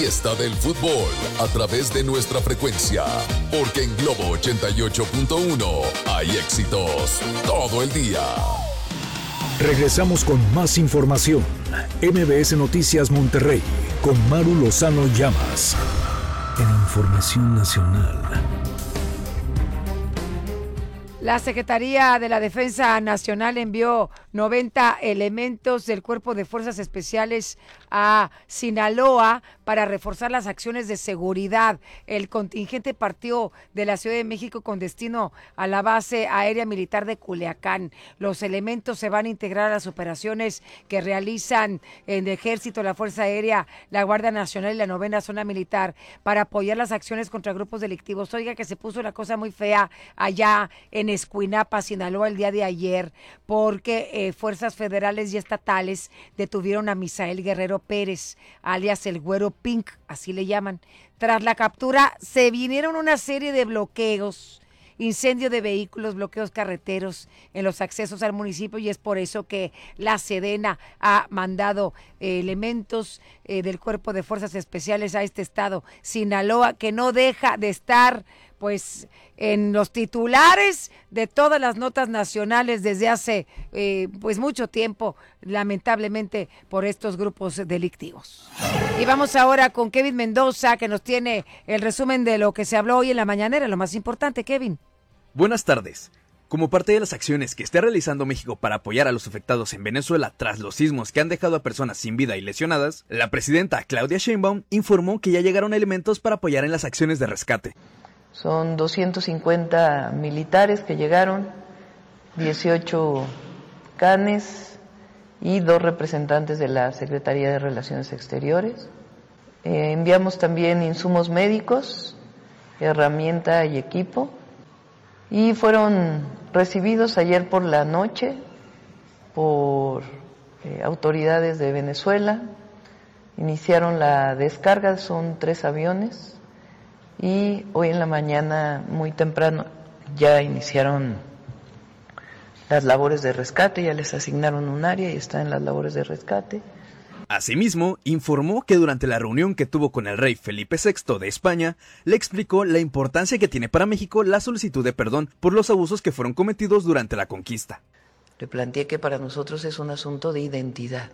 fiesta del fútbol a través de nuestra frecuencia, porque en Globo 88.1 hay éxitos todo el día. Regresamos con más información. MBS Noticias Monterrey, con Maru Lozano Llamas. En Información Nacional. La Secretaría de la Defensa Nacional envió 90 elementos del Cuerpo de Fuerzas Especiales a Sinaloa para reforzar las acciones de seguridad. El contingente partió de la Ciudad de México con destino a la base aérea militar de Culiacán. Los elementos se van a integrar a las operaciones que realizan el Ejército, la Fuerza Aérea, la Guardia Nacional y la 9ª Zona Militar para apoyar las acciones contra grupos delictivos. Oiga, que se puso la cosa muy fea allá en Escuinapa, Sinaloa, el día de ayer, porque fuerzas federales y estatales detuvieron a Misael Guerrero Pérez, alias el Güero Pink, así le llaman. Tras la captura se vinieron una serie de bloqueos, incendio de vehículos, bloqueos carreteros en los accesos al municipio, y es por eso que la Sedena ha mandado elementos del Cuerpo de Fuerzas Especiales a este estado, Sinaloa, que no deja de estar pues en los titulares de todas las notas nacionales desde hace pues mucho tiempo, lamentablemente, por estos grupos delictivos. Y vamos ahora con Kevin Mendoza, que nos tiene el resumen de lo que se habló hoy en la mañanera, lo más importante. Kevin. Buenas tardes. Como parte de las acciones que está realizando México para apoyar a los afectados en Venezuela tras los sismos que han dejado a personas sin vida y lesionadas, la presidenta Claudia Sheinbaum informó que ya llegaron elementos para apoyar en las acciones de rescate. Son 250 militares que llegaron, 18 canes y 2 representantes de la Secretaría de Relaciones Exteriores. Enviamos también insumos médicos, herramienta y equipo, y fueron recibidos ayer por la noche por autoridades de Venezuela. Iniciaron la descarga, son 3 aviones. Y hoy en la mañana, muy temprano, ya iniciaron las labores de rescate, ya les asignaron un área y están en las labores de rescate. Asimismo, informó que durante la reunión que tuvo con el rey Felipe VI de España, le explicó la importancia que tiene para México la solicitud de perdón por los abusos que fueron cometidos durante la conquista. Le planteé que para nosotros es un asunto de identidad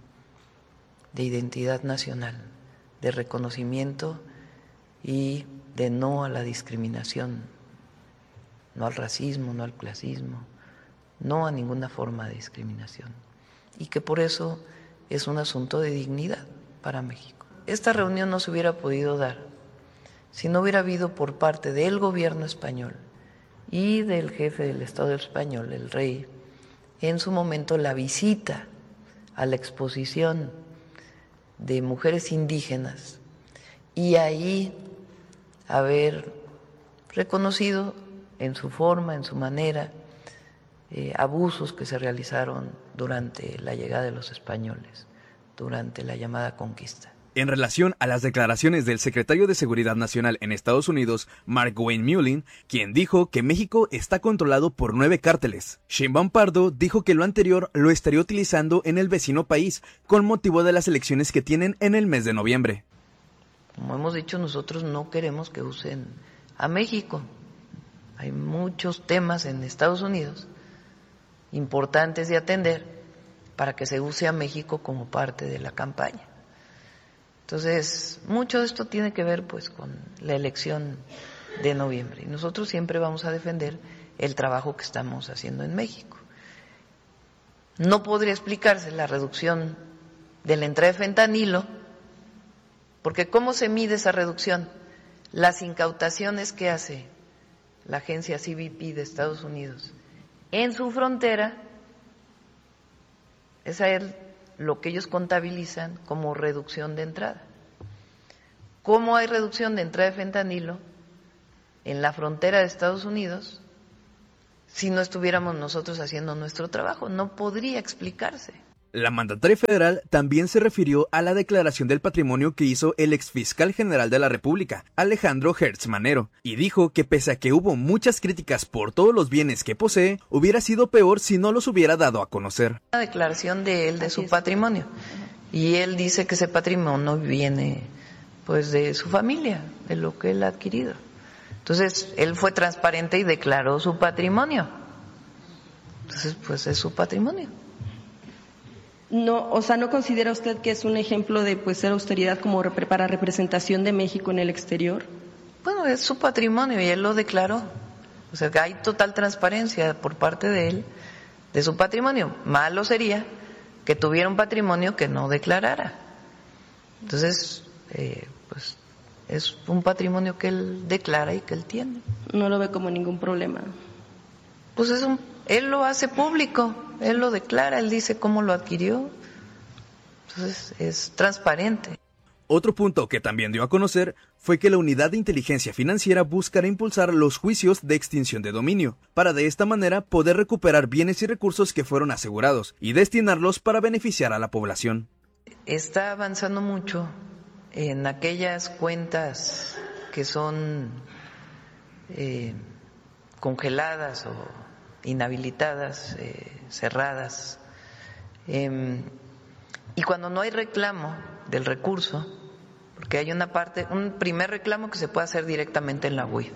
nacional, de reconocimiento y de no a la discriminación, no al racismo, no al clasismo, no a ninguna forma de discriminación, y que por eso es un asunto de dignidad para México. Esta reunión no se hubiera podido dar si no hubiera habido por parte del gobierno español y del jefe del Estado español, el rey, en su momento la visita a la exposición de mujeres indígenas, y ahí haber reconocido en su forma, en su manera, abusos que se realizaron durante la llegada de los españoles, durante la llamada conquista. En relación a las declaraciones del secretario de Seguridad Nacional en Estados Unidos, Mark Wayne Mullin, quien dijo que México está controlado por 9 cárteles, Sheinbaum Pardo dijo que lo anterior lo estaría utilizando en el vecino país con motivo de las elecciones que tienen en el mes de noviembre. Como hemos dicho, nosotros no queremos que usen a México. Hay muchos temas en Estados Unidos importantes de atender para que se use a México como parte de la campaña. Entonces, mucho de esto tiene que ver pues con la elección de noviembre, y nosotros siempre vamos a defender el trabajo que estamos haciendo en México. No podría explicarse la reducción de la entrada de fentanilo, porque ¿cómo se mide esa reducción? Las incautaciones que hace la agencia CBP de Estados Unidos en su frontera, esa es lo que ellos contabilizan como reducción de entrada. ¿Cómo hay reducción de entrada de fentanilo en la frontera de Estados Unidos si no estuviéramos nosotros haciendo nuestro trabajo? No podría explicarse. La mandataria federal también se refirió a la declaración del patrimonio que hizo el exfiscal general de la República, Alejandro Hertz Manero, y dijo que pese a que hubo muchas críticas por todos los bienes que posee, hubiera sido peor si no los hubiera dado a conocer. Una declaración de él de su patrimonio, y él dice que ese patrimonio viene pues de su familia, de lo que él ha adquirido. Entonces, él fue transparente y declaró su patrimonio. Entonces, pues es su patrimonio. No, o sea, ¿no considera usted que es un ejemplo de pues ser austeridad como para representación de México en el exterior? Bueno, es su patrimonio y él lo declaró. O sea, que hay total transparencia por parte de él de su patrimonio. Malo sería que tuviera un patrimonio que no declarara. Entonces, pues es un patrimonio que él declara y que él tiene. No lo ve como ningún problema. Pues él lo hace público, él lo declara, él dice cómo lo adquirió. Entonces es transparente. Otro punto que también dio a conocer fue que la Unidad de Inteligencia Financiera buscará impulsar los juicios de extinción de dominio, para de esta manera poder recuperar bienes y recursos que fueron asegurados y destinarlos para beneficiar a la población. Está avanzando mucho en aquellas cuentas que son congeladas o inhabilitadas, cerradas, y cuando no hay reclamo del recurso, porque hay un primer reclamo que se puede hacer directamente en la UIF.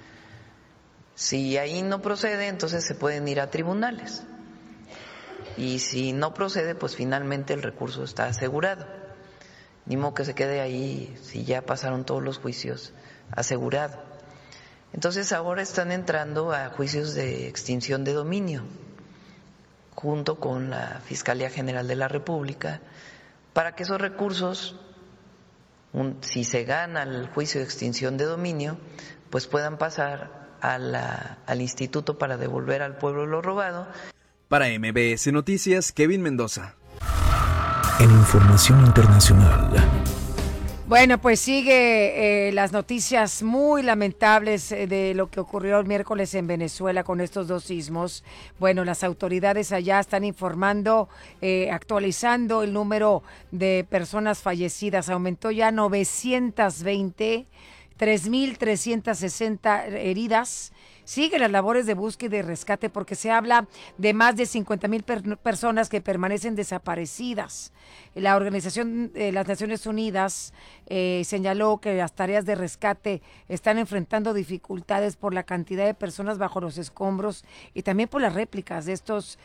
Si ahí no procede, entonces se pueden ir a tribunales. Y si no procede, pues finalmente el recurso está asegurado. Ni modo que se quede ahí, si ya pasaron todos los juicios, asegurado. Entonces ahora están entrando a juicios de extinción de dominio, junto con la Fiscalía General de la República, para que esos recursos, si se gana el juicio de extinción de dominio, pues puedan pasar al instituto para devolver al pueblo lo robado. Para MBS Noticias, Kevin Mendoza. En información internacional. Bueno, pues sigue las noticias muy lamentables de lo que ocurrió el miércoles en Venezuela con estos dos sismos. Bueno, las autoridades allá están informando, actualizando el número de personas fallecidas. Aumentó ya 920, 3,360 heridas. Siguen las labores de búsqueda y rescate porque se habla de más de 50,000 personas que permanecen desaparecidas. La Organización de las Naciones Unidas señaló que las tareas de rescate están enfrentando dificultades por la cantidad de personas bajo los escombros y también por las réplicas de estos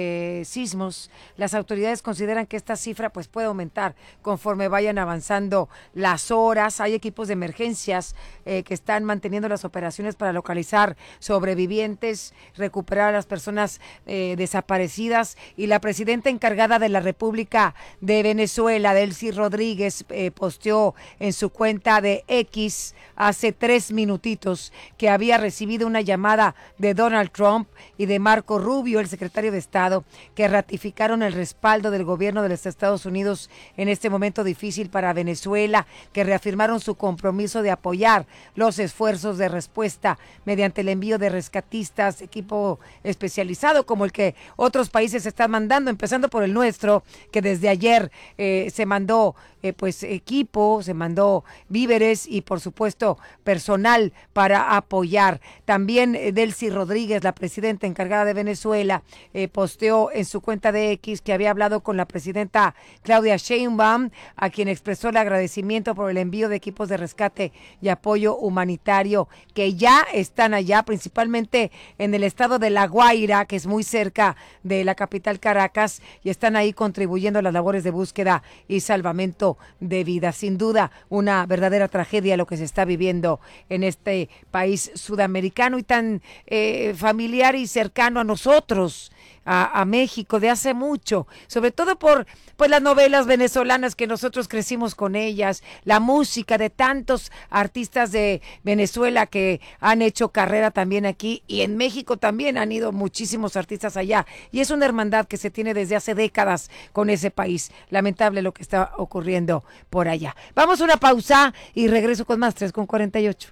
sismos. Las autoridades consideran que esta cifra pues puede aumentar conforme vayan avanzando las horas. Hay equipos de emergencias que están manteniendo las operaciones para localizar sobrevivientes, recuperar a las personas desaparecidas, y la presidenta encargada de la República de Venezuela, Delcy Rodríguez, posteó en su cuenta de X hace 3 minutitos que había recibido una llamada de Donald Trump y de Marco Rubio, el secretario de Estado, que ratificaron el respaldo del gobierno de los Estados Unidos en este momento difícil para Venezuela, que reafirmaron su compromiso de apoyar los esfuerzos de respuesta mediante el envío de rescatistas, equipo especializado como el que otros países están mandando, empezando por el nuestro, que desde ayer se mandó pues equipo, se mandó víveres y por supuesto personal para apoyar. También Delcy Rodríguez, la presidenta encargada de Venezuela, posteó en su cuenta de X que había hablado con la presidenta Claudia Sheinbaum, a quien expresó el agradecimiento por el envío de equipos de rescate y apoyo humanitario que ya están allá, principalmente en el estado de La Guaira, que es muy cerca de la capital Caracas, y están ahí contribuyendo a las labores de búsqueda y salvamento de vida. Sin duda, una verdadera tragedia lo que se está viviendo en este país sudamericano y tan familiar y cercano a nosotros, a México, de hace mucho, sobre todo por pues las novelas venezolanas que nosotros crecimos con ellas, la música de tantos artistas de Venezuela que han hecho carrera también aquí, y en México también han ido muchísimos artistas allá, y es una hermandad que se tiene desde hace décadas con ese país. Lamentable lo que está ocurriendo por allá. Vamos a una pausa y regreso con más 3:48.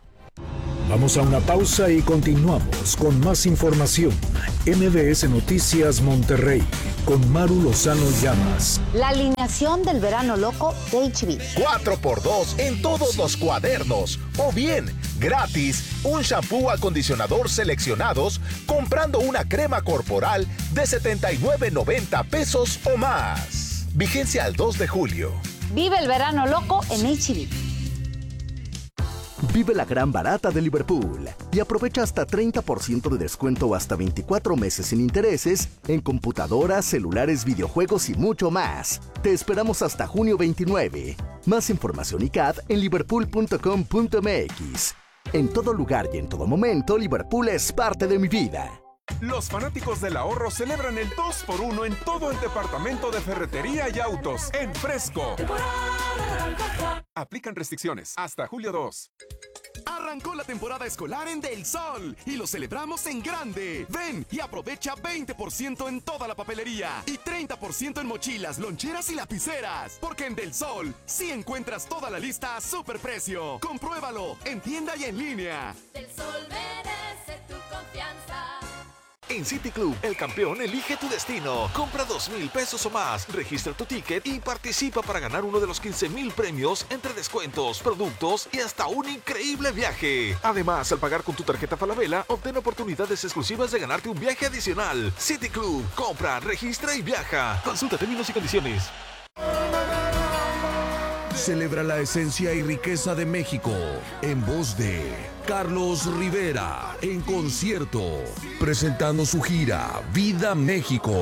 Vamos a una pausa y continuamos con más información. MBS Noticias Monterrey con Maru Lozano Llamas. La alineación del verano loco de HB. 4x2 en todos los cuadernos. O bien, gratis, un shampoo acondicionador seleccionados comprando una crema corporal de $79.90 pesos o más. Vigencia al 2 de julio. Vive el verano loco en HB. Vive la gran barata de Liverpool y aprovecha hasta 30% de descuento o hasta 24 meses sin intereses en computadoras, celulares, videojuegos y mucho más. Te esperamos hasta junio 29. Más información y CAD en liverpool.com.mx. En todo lugar y en todo momento, Liverpool es parte de mi vida. Los fanáticos del ahorro celebran el 2x1 en todo el departamento de ferretería y autos en Fresco. Aplican restricciones hasta julio 2. Arrancó la temporada escolar en Del Sol y lo celebramos en grande. Ven y aprovecha 20% en toda la papelería y 30% en mochilas, loncheras y lapiceras. Porque en Del Sol sí encuentras toda la lista a superprecio. Compruébalo en tienda y en línea. Del Sol merece tu confianza. En City Club, el campeón elige tu destino. Compra 2,000 pesos o más, registra tu ticket y participa para ganar uno de los 15,000 premios entre descuentos, productos y hasta un increíble viaje. Además, al pagar con tu tarjeta Falabella, obtén oportunidades exclusivas de ganarte un viaje adicional. City Club, compra, registra y viaja. Consulta términos y condiciones. Celebra la esencia y riqueza de México en voz de Carlos Rivera en concierto, presentando su gira Vida México.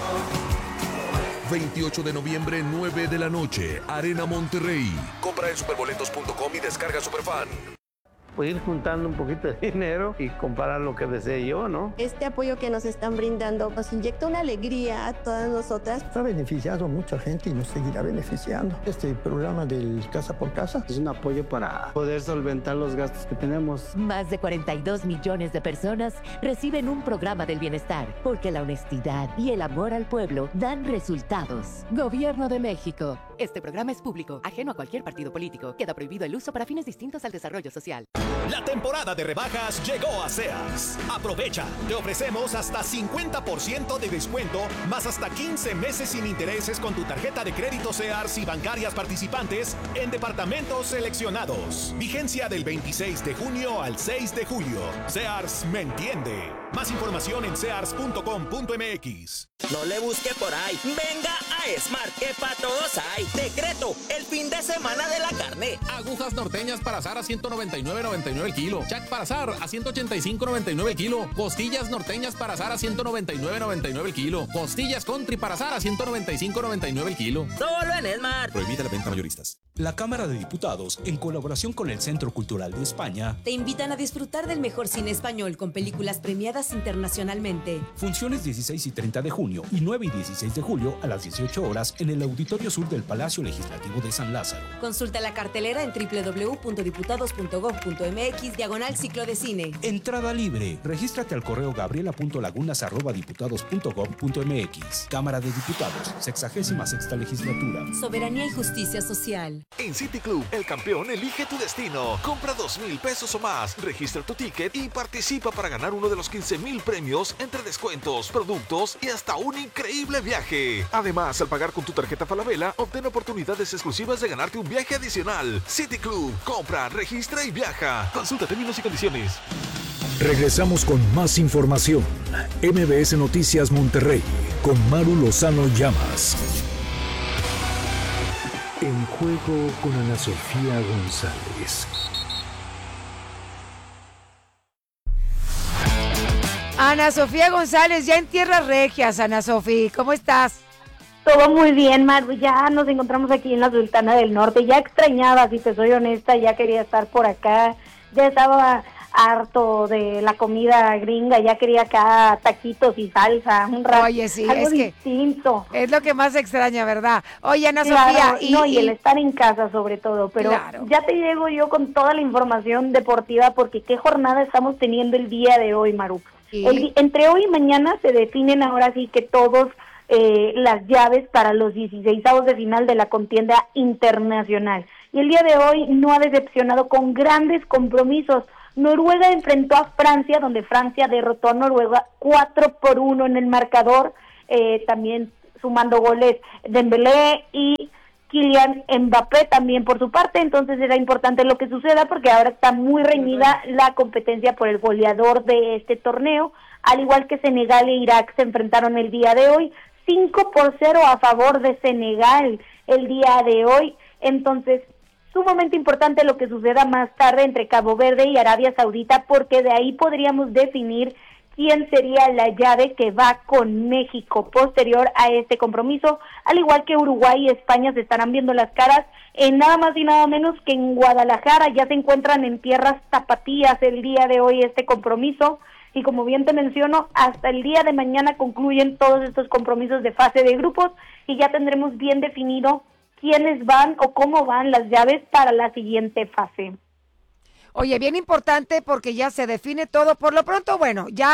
28 de noviembre, 9 de la noche, Arena Monterrey. Compra en superboletos.com y descarga Superfan. Pues ir juntando un poquito de dinero y comprar lo que desee yo, ¿no? Este apoyo que nos están brindando nos inyecta una alegría a todas nosotras. Ha beneficiado a mucha gente y nos seguirá beneficiando. Este programa del Casa por Casa es un apoyo para poder solventar los gastos que tenemos. Más de 42 millones de personas reciben un programa del bienestar, porque la honestidad y el amor al pueblo dan resultados. Gobierno de México. Este programa es público, ajeno a cualquier partido político. Queda prohibido el uso para fines distintos al desarrollo social. La temporada de rebajas llegó a Sears. Aprovecha, te ofrecemos hasta 50% de descuento, más hasta 15 meses sin intereses con tu tarjeta de crédito Sears y bancarias participantes en departamentos seleccionados. Vigencia del 26 de junio al 6 de julio. Sears me entiende. Más información en sears.com.mx. No le busque por ahí. Venga a Smart, que para todos hay. Decreto, el fin de semana de la carne. Agujas norteñas para asar a 199.99 el kilo. Chac para asar a 185.99 el kilo. Costillas norteñas para asar a 199.99 el kilo. Costillas country para asar a 195.99 el kilo. Solo en Smart. Prohibida la venta mayoristas. La Cámara de Diputados, en colaboración con el Centro Cultural de España, te invitan a disfrutar del mejor cine español con películas premiadas internacionalmente. Funciones 16 y 30 de junio y 9 y 16 de julio a las 18 horas en el Auditorio Sur del Palacio Legislativo de San Lázaro. Consulta la cartelera en www.diputados.gov.mx/ciclo de cine. Entrada libre. Regístrate al correo gabriela.lagunas@diputados.gov.mx. Cámara de Diputados, 66ª Legislatura. Soberanía y justicia social. En City Club, el campeón elige tu destino. Compra 2,000 pesos o más, registra tu ticket y participa para ganar uno de los 15,000 premios entre descuentos, productos y hasta un increíble viaje. Además, al pagar con tu tarjeta Falabella, obtén oportunidades exclusivas de ganarte un viaje adicional. City Club, compra, registra y viaja. Consulta términos y condiciones. Regresamos con más información. MBS Noticias Monterrey con Maru Lozano Llamas. En juego con Ana Sofía González. Ana Sofía González, ya en tierras regias. Ana Sofía, ¿cómo estás? Todo muy bien, Maru. Ya nos encontramos aquí en la Sultana del Norte. Ya extrañaba, si te soy honesta, ya quería estar por acá. Ya estaba harto de la comida gringa, ya quería acá taquitos y salsa, un rato. Oye, sí, algo es distinto. Es lo que más extraña, ¿verdad? Oye, Ana Claro, Sofía. y el estar en casa sobre todo, pero claro, ya te llego yo con toda la información deportiva, porque qué jornada estamos teniendo el día de hoy, Maru. Entre hoy y mañana se definen ahora sí que todos las llaves para los 16avos de final de la contienda internacional. Y el día de hoy no ha decepcionado con grandes compromisos. Noruega enfrentó a Francia, donde Francia derrotó a Noruega 4-1 en el marcador, también sumando goles Dembélé y Kylian Mbappé también por su parte. Entonces era importante lo que suceda, porque ahora está muy reñida la competencia por el goleador de este torneo, al igual que Senegal e Irak se enfrentaron el día de hoy, 5-0 a favor de Senegal el día de hoy. Entonces sumamente importante lo que suceda más tarde entre Cabo Verde y Arabia Saudita, porque de ahí podríamos definir quién sería la llave que va con México posterior a este compromiso, al igual que Uruguay y España se estarán viendo las caras en nada más y nada menos que en Guadalajara. Ya se encuentran en tierras tapatías el día de hoy este compromiso, y como bien te menciono, hasta el día de mañana concluyen todos estos compromisos de fase de grupos y ya tendremos bien definido quiénes van o cómo van las llaves para la siguiente fase. Oye, bien importante porque ya se define todo. Por lo pronto, bueno, ya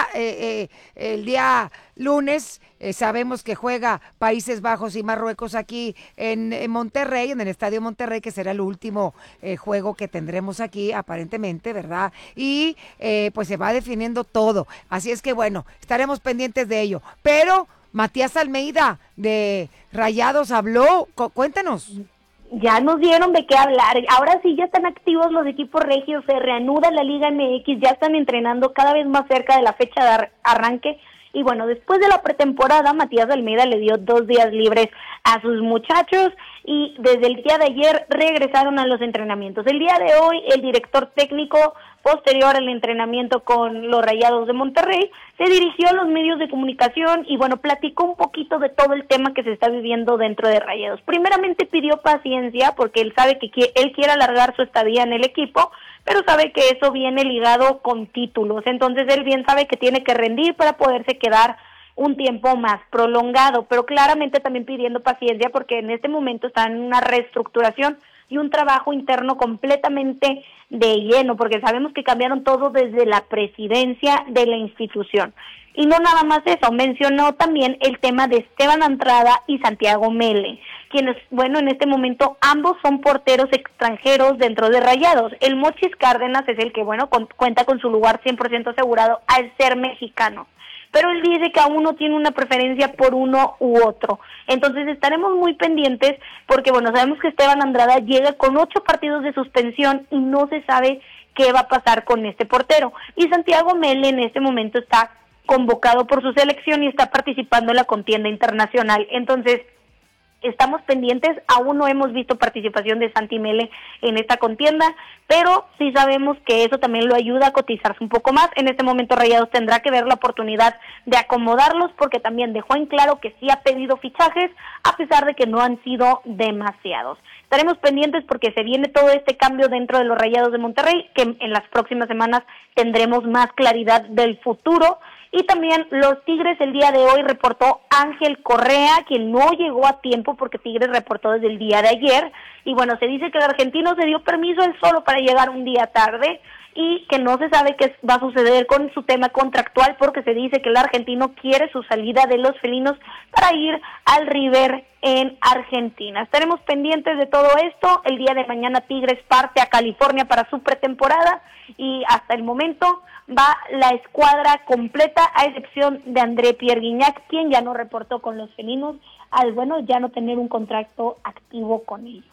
el día lunes sabemos que juega Países Bajos y Marruecos aquí en Monterrey, en el Estadio Monterrey, que será el último juego que tendremos aquí, aparentemente, ¿verdad? Y pues se va definiendo todo. Así es que, bueno, estaremos pendientes de ello. Pero Matías Almeida de Rayados habló. Cuéntanos. Ya nos dieron de qué hablar. Ahora sí ya están activos los equipos regios, se reanuda la Liga MX, ya están entrenando cada vez más cerca de la fecha de arranque. Y bueno, después de la pretemporada, Matías Almeida le dio 2 días libres a sus muchachos y desde el día de ayer regresaron a los entrenamientos. El día de hoy, el director técnico, posterior al entrenamiento con los Rayados de Monterrey, se dirigió a los medios de comunicación y bueno, platicó un poquito de todo el tema que se está viviendo dentro de Rayados. Primeramente pidió paciencia porque él sabe que él quiere alargar su estadía en el equipo, pero sabe que eso viene ligado con títulos. Entonces él bien sabe que tiene que rendir para poderse quedar un tiempo más prolongado, pero claramente también pidiendo paciencia porque en este momento está en una reestructuración y un trabajo interno completamente de lleno, porque sabemos que cambiaron todo desde la presidencia de la institución. Y no nada más eso, mencionó también el tema de Esteban Andrada y Santiago Mele, quienes, bueno, en este momento ambos son porteros extranjeros dentro de Rayados. El Mochis Cárdenas es el que, bueno, cuenta con su lugar 100% asegurado al ser mexicano. Pero él dice que aún no tiene una preferencia por uno u otro. Entonces estaremos muy pendientes porque, bueno, sabemos que Esteban Andrada llega con 8 partidos de suspensión y no se sabe qué va a pasar con este portero. Y Santiago Mele en este momento está convocado por su selección y está participando en la contienda internacional. Entonces, estamos pendientes, aún no hemos visto participación de Santi Mele en esta contienda, pero sí sabemos que eso también lo ayuda a cotizarse un poco más. En este momento Rayados tendrá que ver la oportunidad de acomodarlos porque también dejó en claro que sí ha pedido fichajes, a pesar de que no han sido demasiados. Estaremos pendientes porque se viene todo este cambio dentro de los Rayados de Monterrey, que en las próximas semanas tendremos más claridad del futuro. Y también los Tigres el día de hoy reportó Ángel Correa, quien no llegó a tiempo porque Tigres reportó desde el día de ayer. Y bueno, se dice que el argentino se dio permiso él solo para llegar un día tarde y que no se sabe qué va a suceder con su tema contractual porque se dice que el argentino quiere su salida de los felinos para ir al River en Argentina. Estaremos pendientes de todo esto. El día de mañana Tigres parte a California para su pretemporada y hasta el momento va la escuadra completa, a excepción de André Pierre Guignac, quien ya no reportó con los felinos, al bueno ya no tener un contrato activo con ellos.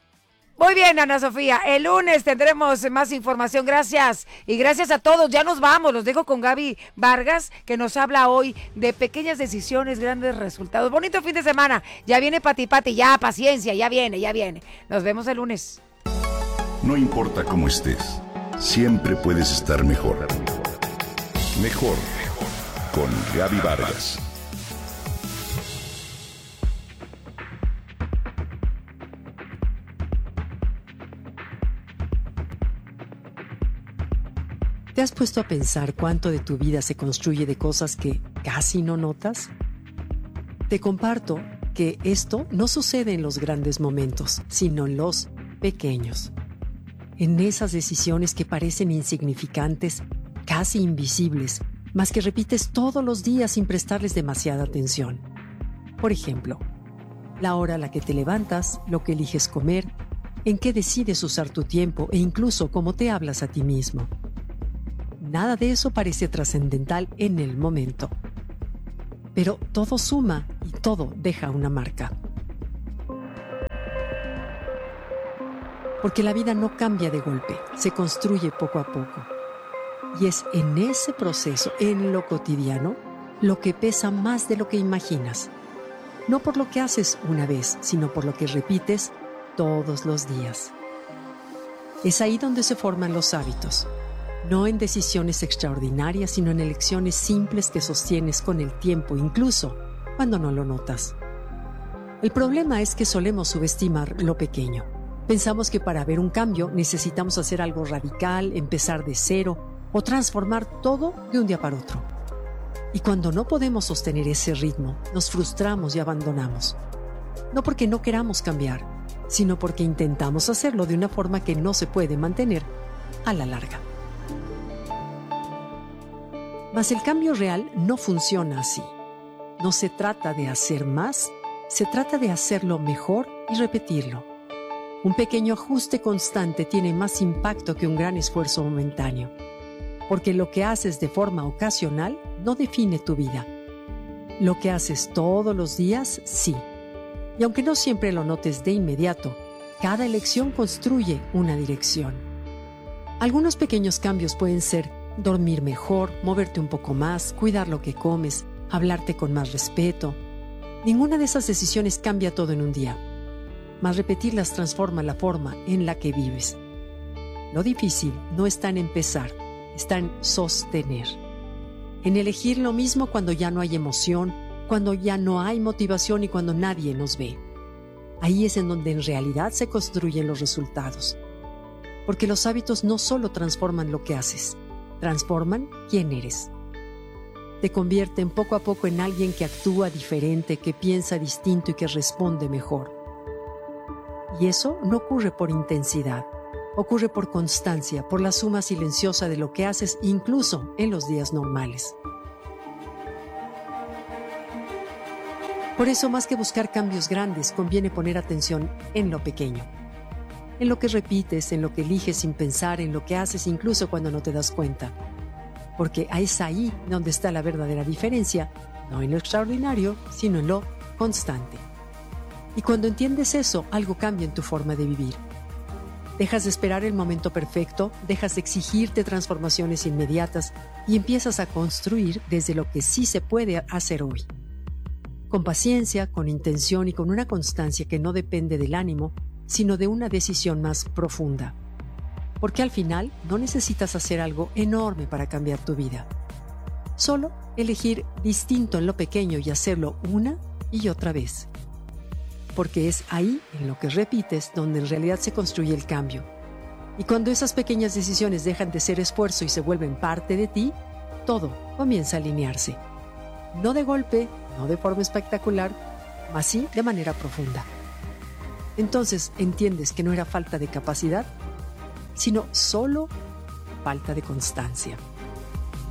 Muy bien, Ana Sofía, el lunes tendremos más información, gracias, y gracias a todos, ya nos vamos, los dejo con Gaby Vargas, que nos habla hoy de pequeñas decisiones, grandes resultados. Bonito fin de semana, ya viene Pati Pati, ya paciencia, ya viene, nos vemos el lunes. No importa cómo estés, siempre puedes estar mejor. Mejor con Gaby Vargas. ¿Te has puesto a pensar cuánto de tu vida se construye de cosas que casi no notas? Te comparto que esto no sucede en los grandes momentos, sino en los pequeños. En esas decisiones que parecen insignificantes, casi invisibles, mas que repites todos los días sin prestarles demasiada atención. Por ejemplo, la hora a la que te levantas, lo que eliges comer, en qué decides usar tu tiempo e incluso cómo te hablas a ti mismo. Nada de eso parece trascendental en el momento. Pero todo suma y todo deja una marca. Porque la vida no cambia de golpe, se construye poco a poco. Y es en ese proceso, en lo cotidiano, lo que pesa más de lo que imaginas. No por lo que haces una vez, sino por lo que repites todos los días. Es ahí donde se forman los hábitos. No en decisiones extraordinarias, sino en elecciones simples que sostienes con el tiempo, incluso cuando no lo notas. El problema es que solemos subestimar lo pequeño. Pensamos que para ver un cambio necesitamos hacer algo radical, empezar de cero o transformar todo de un día para otro. Y cuando no podemos sostener ese ritmo, nos frustramos y abandonamos. No porque no queramos cambiar, sino porque intentamos hacerlo de una forma que no se puede mantener a la larga. Mas el cambio real no funciona así. No se trata de hacer más, se trata de hacerlo mejor y repetirlo. Un pequeño ajuste constante tiene más impacto que un gran esfuerzo momentáneo, porque lo que haces de forma ocasional no define tu vida. Lo que haces todos los días, sí. Y aunque no siempre lo notes de inmediato, cada elección construye una dirección. Algunos pequeños cambios pueden ser dormir mejor, moverte un poco más, cuidar lo que comes, hablarte con más respeto. Ninguna de esas decisiones cambia todo en un día, mas repetirlas transforma la forma en la que vives. Lo difícil no está en empezar, está en sostener. En elegir lo mismo cuando ya no hay emoción, cuando ya no hay motivación y cuando nadie nos ve. Ahí es en donde en realidad se construyen los resultados. Porque los hábitos no solo transforman lo que haces, transforman quién eres. Te convierten poco a poco en alguien que actúa diferente, que piensa distinto y que responde mejor. Y eso no ocurre por intensidad, ocurre por constancia, por la suma silenciosa de lo que haces incluso en los días normales. Por eso, más que buscar cambios grandes, conviene poner atención en lo pequeño. En lo que repites, en lo que eliges sin pensar, en lo que haces incluso cuando no te das cuenta. Porque es ahí donde está la verdadera diferencia, no en lo extraordinario, sino en lo constante. Y cuando entiendes eso, algo cambia en tu forma de vivir. Dejas de esperar el momento perfecto, dejas de exigirte transformaciones inmediatas y empiezas a construir desde lo que sí se puede hacer hoy. Con paciencia, con intención y con una constancia que no depende del ánimo, sino de una decisión más profunda. Porque al final no necesitas hacer algo enorme para cambiar tu vida. Solo elegir distinto en lo pequeño y hacerlo una y otra vez. Porque es ahí, en lo que repites, donde en realidad se construye el cambio. Y cuando esas pequeñas decisiones dejan de ser esfuerzo y se vuelven parte de ti, todo comienza a alinearse. No de golpe, no de forma espectacular, mas sí de manera profunda. Entonces entiendes que no era falta de capacidad, sino solo falta de constancia.